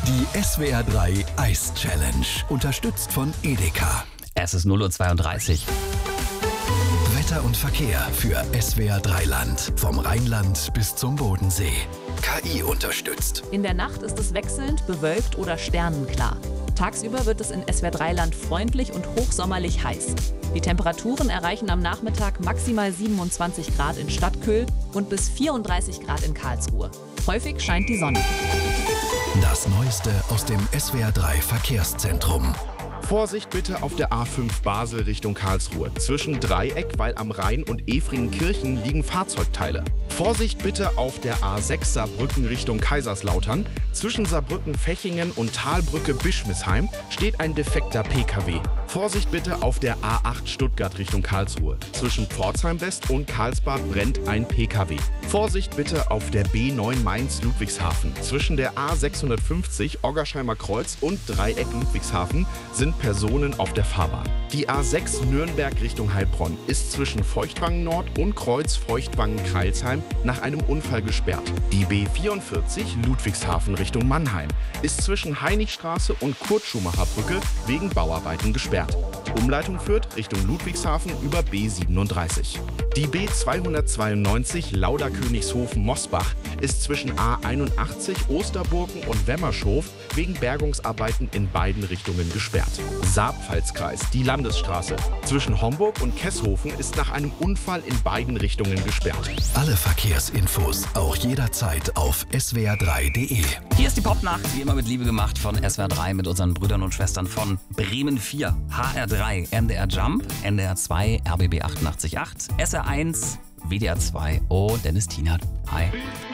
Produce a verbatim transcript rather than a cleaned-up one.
Die S W R drei Eis Challenge, unterstützt von Edeka. Es ist null Uhr zweiunddreißig. Wetter und Verkehr für S W R drei Land. Vom Rheinland bis zum Bodensee. K I unterstützt. In der Nacht ist es wechselnd, bewölkt oder sternenklar. Tagsüber wird es in S W R drei Land freundlich und hochsommerlich heiß. Die Temperaturen erreichen am Nachmittag maximal siebenundzwanzig Grad in Stadtkühl und bis vierunddreißig Grad in Karlsruhe. Häufig scheint die Sonne. Das Neueste aus dem S W R drei Verkehrszentrum. Vorsicht bitte auf der A fünf Basel Richtung Karlsruhe. Zwischen Dreieck, Weil am Rhein und Efringenkirchen liegen Fahrzeugteile. Vorsicht bitte auf der A sechs Saarbrücken Richtung Kaiserslautern. Zwischen Saarbrücken-Fechingen und Talbrücke-Bischmisheim steht ein defekter P K W. Vorsicht bitte auf der A acht Stuttgart Richtung Karlsruhe. Zwischen Pforzheim West und Karlsbad brennt ein P K W. Vorsicht bitte auf der B neun Mainz-Ludwigshafen. Zwischen der A sechshundertfünfzig Oggersheimer Kreuz und Dreieck Ludwigshafen sind Personen auf der Fahrbahn. Die A sechs Nürnberg Richtung Heilbronn ist zwischen Feuchtwangen Nord und Kreuz Feuchtwangen-Kreilsheim nach einem Unfall gesperrt. Die B vierundvierzig Ludwigshafen Richtung Mannheim ist zwischen Heiligstraße und Kurt-Schumacher-Brücke wegen Bauarbeiten gesperrt. Umleitung führt Richtung Ludwigshafen über B siebenunddreißig. Die B zweihundertzweiundneunzig Lauderkönigshofen-Mosbach ist zwischen A einundachtzig Osterburgen und Wemmershof wegen Bergungsarbeiten in beiden Richtungen gesperrt. Saar-Pfalz-Kreis, die Landesstraße zwischen Homburg und Kesshofen ist nach einem Unfall in beiden Richtungen gesperrt. Alle Verkehrsinfos auch jederzeit auf S W R drei Punkt D E. Hier ist die Popnacht, wie immer mit Liebe gemacht von S W R drei mit unseren Brüdern und Schwestern von Bremen vier, H R drei, M D R Jump, N D R zwei, R B B achtundachtzig Komma acht, S R eins, W D R zwei und Dennis Tienert. Hi.